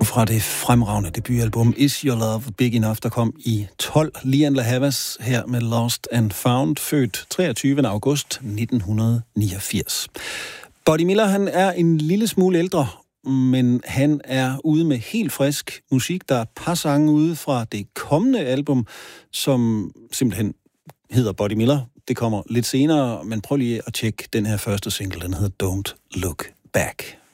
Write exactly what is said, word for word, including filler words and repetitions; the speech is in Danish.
fra det fremragende debutalbum Is Your Love Big Enough, der kom i tolv. Lianne La Havas her med Lost and Found, født treogtyvende august nitten niogfirs. Buddy Miller, han er en lille smule ældre, men han er ude med helt frisk musik. Der er et par sange ude fra det kommende album, som simpelthen hedder Buddy Miller. Det kommer lidt senere, men prøv lige at tjekke den her første single, den hedder Don't Look Back.